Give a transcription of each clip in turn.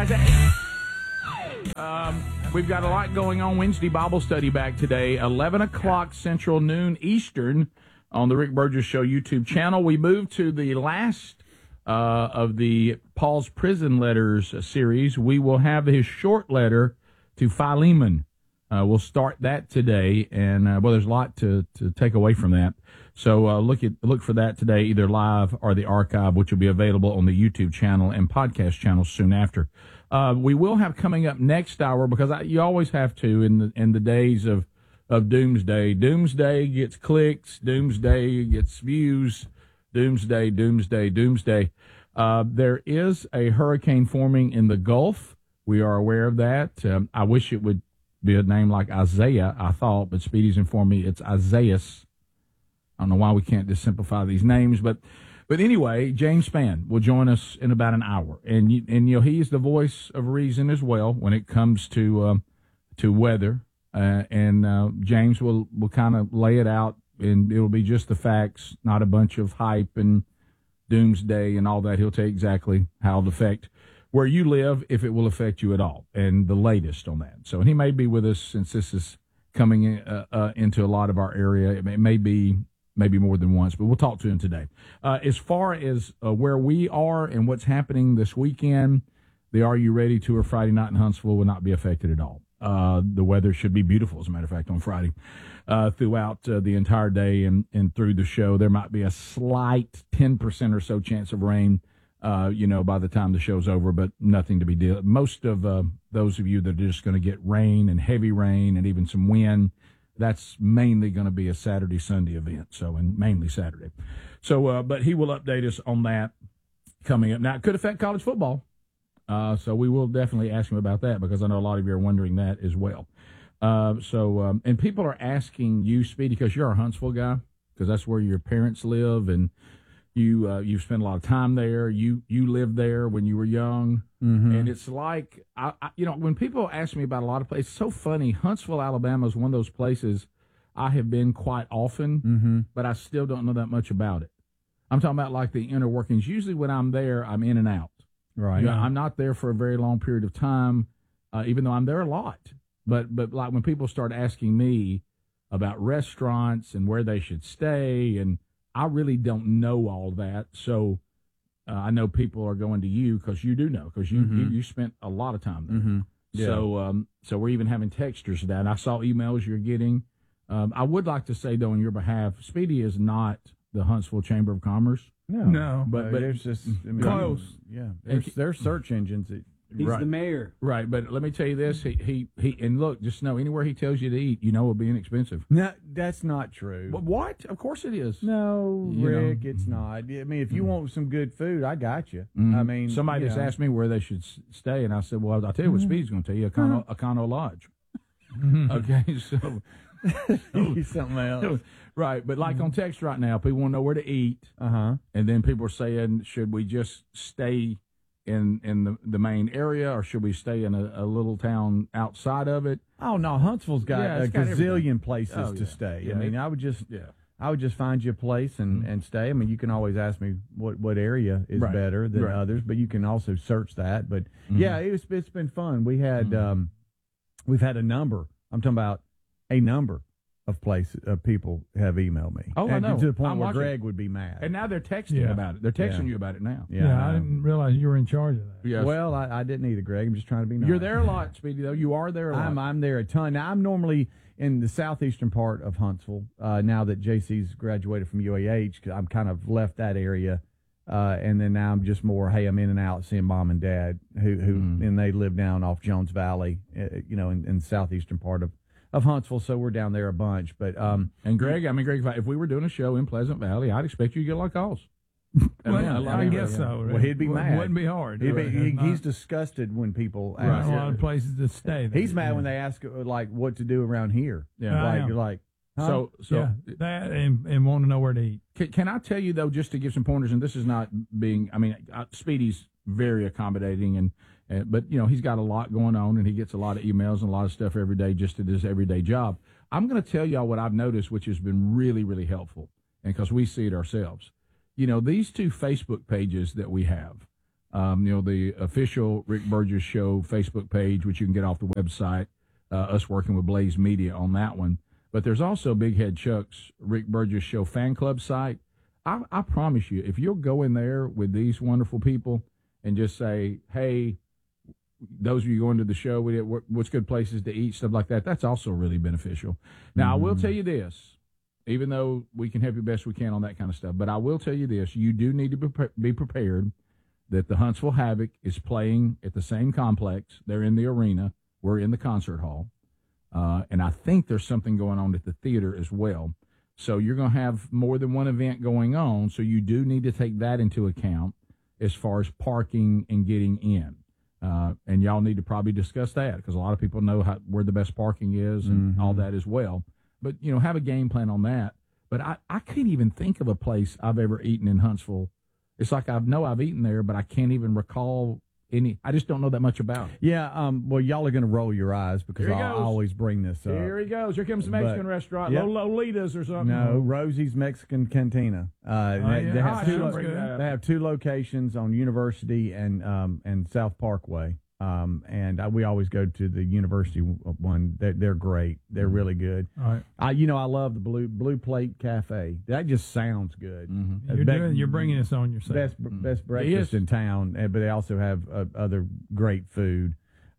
guys. We've got a lot going on. Wednesday Bible study back today, 11 o'clock Central, noon Eastern, on the Rick Burgess Show YouTube channel. We move to the last of the Paul's Prison Letters series. We will have his short letter to Philemon. We'll start that today, and there's a lot to take away from that. So look for that today, either live or the archive, which will be available on the YouTube channel and podcast channels soon after. We will have coming up next hour, because you always have to in the days of doomsday. Doomsday gets clicks. Doomsday gets views. Doomsday. There is a hurricane forming in the Gulf. We are aware of that. I wish it would be a name like Isaiah, I thought, but Speedy's informed me it's Isaias. I don't know why we can't just simplify these names, but anyway, James Spann will join us in about an hour, and he's the voice of reason as well when it comes to weather, and James will kind of lay it out, and it will be just the facts, not a bunch of hype and doomsday and all that. He'll tell you exactly how it'll affect where you live, if it will affect you at all, and the latest on that. So, and he may be with us since this is coming into a lot of our area. It may be maybe more than once, but we'll talk to him today. As far as where we are and what's happening this weekend, the Are You Ready tour Friday night in Huntsville will not be affected at all. The weather should be beautiful, as a matter of fact, on Friday throughout the entire day and through the show. There might be a slight 10% or so chance of rain, by the time the show's over, but nothing to be deal. Most of those of you that are just going to get rain and heavy rain and even some wind, that's mainly going to be a Saturday, Sunday event. So, and mainly Saturday. So, but he will update us on that coming up. Now, it could affect college football. So we will definitely ask him about that, because I know a lot of you are wondering that as well. And people are asking you, Speedy, because you're a Huntsville guy, because that's where your parents live, and you've spent a lot of time there. You lived there when you were young, and it's like when people ask me about a lot of places, it's so funny. Huntsville, Alabama is one of those places I have been quite often, but I still don't know that much about it. I'm talking about like the inner workings. Usually when I'm there, I'm in and out. Right. I'm not there for a very long period of time, even though I'm there a lot. But like when people start asking me about restaurants and where they should stay, and I really don't know all that. So I know people are going to you because you do know, because you spent a lot of time there. Yeah. So we're even having textures of that. And I saw emails you're getting. I would like to say, though, on your behalf, Speedy is not the Huntsville Chamber of Commerce. No, but there's just close. Yeah, there's search engines. He's the mayor, right? But let me tell you this: he and look, just know anywhere he tells you to eat, it'll be inexpensive. No, that's not true. But what? Of course it is. No, Rick, it's not. I mean, if you want some good food, I got you. I mean, somebody just asked me where they should stay, and I said, "Well, I'll tell you what Speed's going to tell you: Econo Lodge." Okay, so something else. Right, but like on text right now, people want to know where to eat, and then people are saying, should we just stay in the main area, or should we stay in a little town outside of it? Oh no, Huntsville's got a gazillion places to stay. Yeah, I mean, I would just find you a place and stay. I mean, you can always ask me what area is better than others, but you can also search that. But yeah, it's been fun. We had we've had a number. I'm talking about a number of places, people have emailed me. Oh, I know. To the point where Greg would be mad. And now they're texting about it. They're texting you about it now. Yeah, I didn't realize you were in charge of that. Yes. Well, I didn't either, Greg. I'm just trying to be nice. You're there a lot, Speedy, though. You are there a lot. I'm there a ton. Now, I'm normally in the southeastern part of Huntsville. Now that JC's graduated from UAH, cause I'm kind of left that area. And then now I'm just more, hey, I'm in and out seeing mom and dad, who and they live down off Jones Valley, in the southeastern part of Huntsville, so we're down there a bunch. But and Greg, if we were doing a show in Pleasant Valley, I'd expect you to get a lot of calls. I guess so. Well, he'd be mad. Wouldn't be hard. He's disgusted when people ask. A lot of places to stay. He's mad when they ask like what to do around here. Yeah, you're like. Huh? So that and want to know where to eat. Can I tell you though, just to give some pointers, and this is not being. I mean, Speedy's very accommodating, but he's got a lot going on, and he gets a lot of emails and a lot of stuff every day just to do his everyday job. I'm going to tell y'all what I've noticed, which has been really, really helpful, and because we see it ourselves. These two Facebook pages that we have, The official Rick Burgess Show Facebook page, which you can get off the website, us working with Blaze Media on that one. But there's also Big Head Chuck's Rick Burgess Show fan club site. I promise you, if you'll go in there with these wonderful people and just say, hey, those of you going to the show, what's good places to eat, stuff like that, that's also really beneficial. Now, I will tell you this, even though we can help you best we can on that kind of stuff, but I will tell you this, you do need to be prepared that the Huntsville Havoc is playing at the same complex. They're in the arena. We're in the concert hall. And I think there's something going on at the theater as well. So you're going to have more than one event going on, so you do need to take that into account as far as parking and getting in. And y'all need to probably discuss that because a lot of people know where the best parking is and all that as well. But, have a game plan on that. But I can't even think of a place I've ever eaten in Huntsville. It's like I've eaten there, but I can't even recall any. I just don't know that much about it. Yeah, well, y'all are going to roll your eyes because I always bring this up. Here he goes. Here comes the Mexican restaurant. Yep. Lolitas or something. No, Rosie's Mexican Cantina. They have two locations on University and South Parkway. And we always go to the University one. They're great. They're really good. All right. I love the Blue Plate Cafe. That just sounds good. You're bringing us on yourself. Best breakfast in town, but they also have other great food.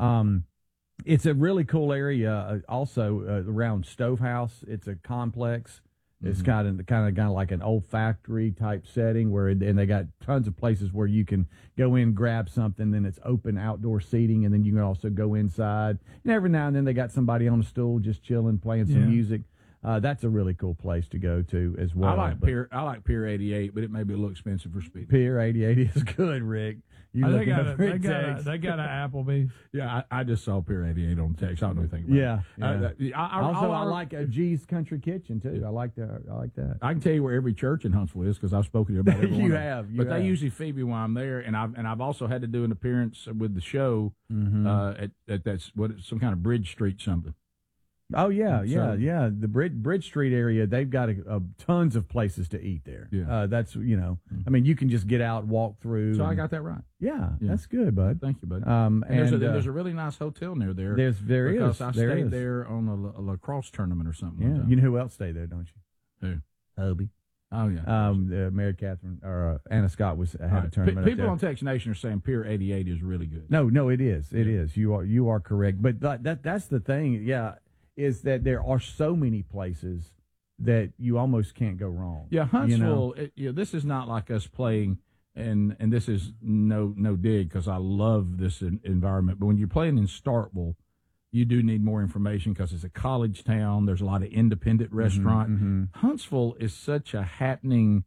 It's a really cool area. Also around Stovehouse, it's a complex. It's kind of like an olfactory type setting and they got tons of places where you can go in, grab something, then it's open outdoor seating, and then you can also go inside. And every now and then they got somebody on a stool just chilling, playing some music. That's a really cool place to go to as well. I like Pier 88, but it may be a little expensive for speed. Pier 88 is good, Rick. They got an Applebee's. Yeah, I just saw Pier 88 on text. I don't know anything about it. I like G's Country Kitchen too. I like that. I can tell you where every church in Huntsville is because I've spoken to you about every one. But they usually feed me while I'm there, and I've also had to do an appearance with the show at some kind of Bridge Street something. Oh yeah. The Bridge Street area, they've got tons of places to eat there. Yeah. That's I mean, you can just get out, walk through. So I got that right. Yeah, that's good, bud. Thank you, bud. And there's a really nice hotel near there. Because I stayed there on a lacrosse tournament or something. Yeah, you know who else stayed there, don't you? Who? Hobie. Oh yeah. Mary Catherine or Anna Scott had a tournament. People on Text Nation are saying Pier 88 is really good. No, it is. It is. You are correct. But that's the thing. Yeah. Is that there are so many places that you almost can't go wrong. Yeah, Huntsville, this is not like us playing, and this is no dig because I love this environment, but when you're playing in Starkville, you do need more information because it's a college town. There's a lot of independent restaurant. Huntsville is such a happening.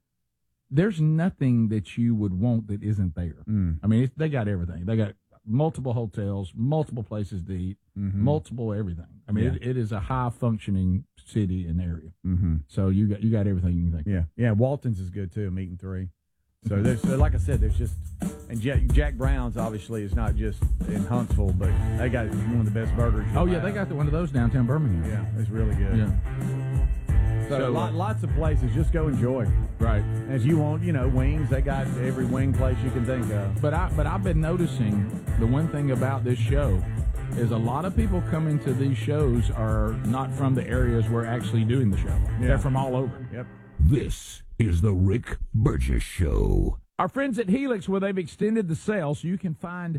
There's nothing that you would want that isn't there. I mean, they got everything. They got multiple hotels, multiple places to eat, multiple everything. I mean, it is a high functioning city and area. So you got everything you can think. Yeah. Walton's is good too. Meat and Three. So there's, like I said, there's just, and Jack Brown's obviously is not just in Huntsville, but they got one of the best burgers. Oh yeah, they got one of those downtown Birmingham. Yeah, it's really good. Yeah. So lots of places. Just go enjoy. Right. As you want, wings. They got every wing place you can think of. But I've been noticing the one thing about this show is a lot of people coming to these shows are not from the areas we're actually doing the show. Yeah. They're from all over. Yep. This is the Rick Burgess Show. Our friends at Helix, well, they've extended the sale, so you can find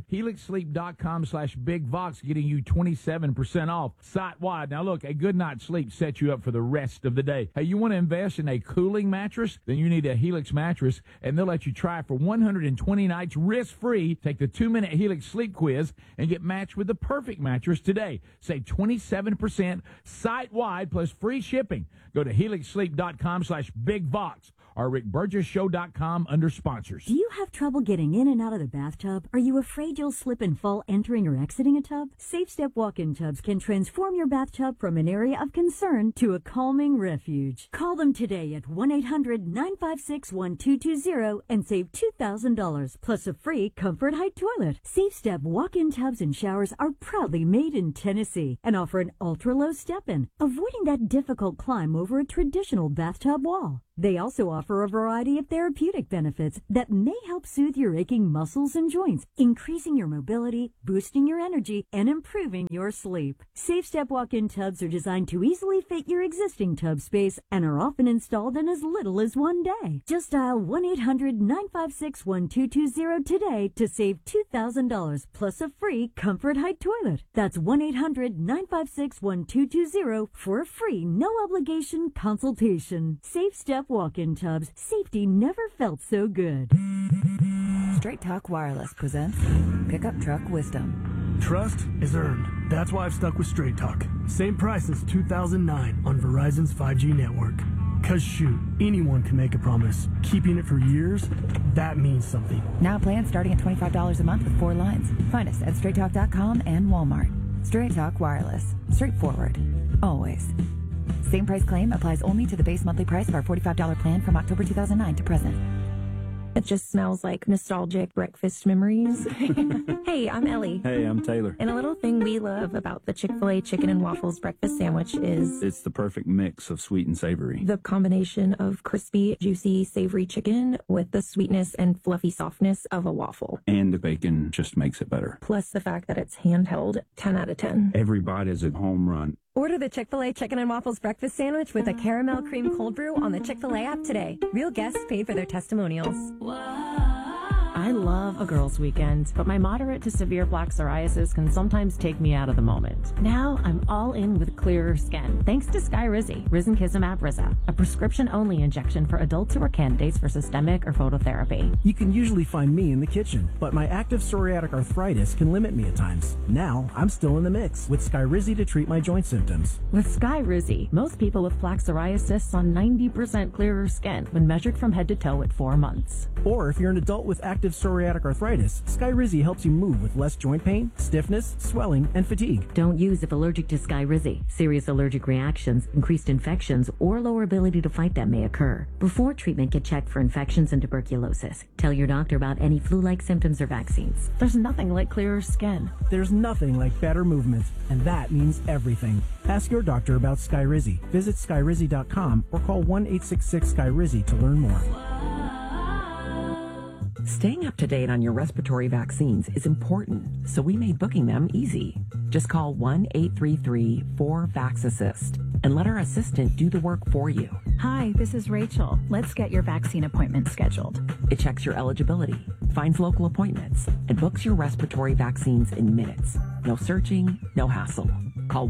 HelixSleep.com/BigVox, getting you 27% off site-wide. Now, look, a good night's sleep sets you up for the rest of the day. Hey, you want to invest in a cooling mattress? Then you need a Helix mattress, and they'll let you try it for 120 nights risk-free. Take the 2-minute Helix sleep quiz and get matched with the perfect mattress today. Save 27% site-wide plus free shipping. Go to HelixSleep.com/BigVox or RickBurgessShow.com under sponsors. Do you have trouble getting in and out of the bathtub? Are you afraid you'll slip and fall entering or exiting a tub? Safe Step walk-in tubs can transform your bathtub from an area of concern to a calming refuge. Call them today at 1-800-956-1220 and save $2,000 plus a free Comfort Height toilet. Safe Step walk-in tubs and showers are proudly made in Tennessee and offer an ultra-low step-in, avoiding that difficult climb over a traditional bathtub wall. They also offer a variety of therapeutic benefits that may help soothe your aching muscles and joints, increasing your mobility, boosting your energy, and improving your sleep. SafeStep walk-in tubs are designed to easily fit your existing tub space and are often installed in as little as one day. Just dial 1-800-956-1220 today to save $2,000 plus a free Comfort Height toilet. That's 1-800-956-1220 for a free, no-obligation consultation. SafeStep walk-in tubs. Safety never felt so good. Straight Talk Wireless presents Pickup Truck Wisdom. Trust is earned. That's why I've stuck with Straight Talk. Same price since 2009 on Verizon's 5G network. Cause shoot, anyone can make a promise. Keeping it for years, that means something. Now plans starting at $25 a month with 4 lines. Find us at straighttalk.com and Walmart. Straight Talk Wireless. Straightforward. Always. Same price claim applies only to the base monthly price of our $45 plan from October 2009 to present. It just smells like nostalgic breakfast memories. Hey, I'm Ellie. Hey, I'm Taylor. And a little thing we love about the Chick-fil-A chicken and waffles breakfast sandwich is it's the perfect mix of sweet and savory. The combination of crispy, juicy, savory chicken with the sweetness and fluffy softness of a waffle. And the bacon just makes it better. Plus the fact that it's handheld, 10 out of 10. Every bite is a home run. Order the Chick-fil-A Chicken and Waffles breakfast sandwich with a caramel cream cold brew on the Chick-fil-A app today. Real guests paid for their testimonials. I love a girls' weekend, but my moderate to severe plaque psoriasis can sometimes take me out of the moment. Now I'm all in with clearer skin, thanks to Skyrizi, Risankizumab Riza, a prescription-only injection for adults who are candidates for systemic or phototherapy. You can usually find me in the kitchen, but my active psoriatic arthritis can limit me at times. Now I'm still in the mix with Skyrizi to treat my joint symptoms. With Skyrizi, most people with plaque psoriasis saw 90% clearer skin when measured from head to toe at 4 months. Or if you're an adult with active psoriatic arthritis, Skyrizi helps you move with less joint pain, stiffness, swelling, and fatigue. Don't use if allergic to Skyrizi. Serious allergic reactions, increased infections, or lower ability to fight them may occur. Before treatment, get checked for infections and tuberculosis. Tell your doctor about any flu-like symptoms or vaccines. There's nothing like clearer skin. There's nothing like better movement, and that means everything. Ask your doctor about Skyrizi. Visit Skyrizi.com or call 1-866-SKYRIZI to learn more. Staying up to date on your respiratory vaccines is important, so we made booking them easy. Just call 1-833-4VAX-ASSIST and let our assistant do the work for you. Hi, this is Rachel. Let's get your vaccine appointment scheduled. It checks your eligibility, finds local appointments, and books your respiratory vaccines in minutes. No searching, no hassle. Call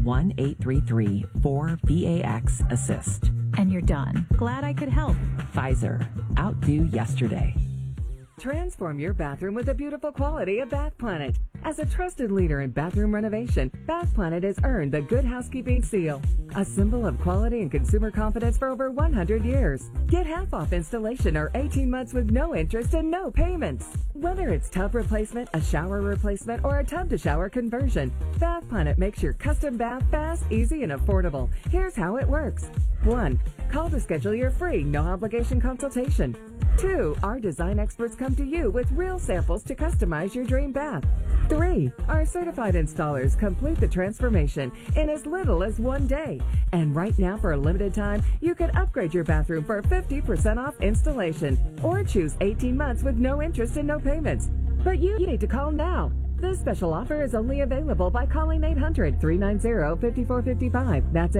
1-833-4VAX-ASSIST. And you're done. Glad I could help. Pfizer. Outdo yesterday. Transform your bathroom with the beautiful quality of Bath Planet. As a trusted leader in bathroom renovation, Bath Planet has earned the Good Housekeeping seal, a symbol of quality and consumer confidence for over 100 years. Get half off installation or 18 months with no interest and no payments. Whether it's tub replacement, a shower replacement, or a tub-to-shower conversion, Bath Planet makes your custom bath fast, easy, and affordable. Here's how it works. 1. Call to schedule your free, no-obligation consultation. 2. Our design experts come to you with real samples to customize your dream bath. 3. Our certified installers complete the transformation in as little as 1 day. And right now, for a limited time, you can upgrade your bathroom for 50% off installation or choose 18 months with no interest and no payments. But you need to call now. This special offer is only available by calling 800-390-5455. That's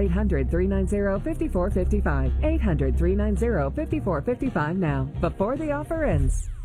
800-390-5455. 800-390-5455 now, before the offer ends.